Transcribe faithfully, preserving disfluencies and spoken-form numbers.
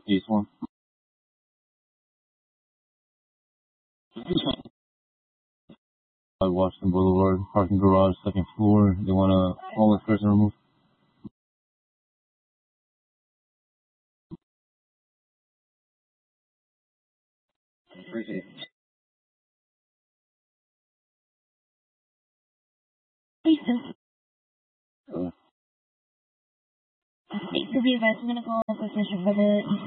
East one. Washington Boulevard, parking garage, second floor. They want a homeless person removed. Appreciate it. Lisa, Uh, thanks for the advice. I'm gonna go on with Mister Weather.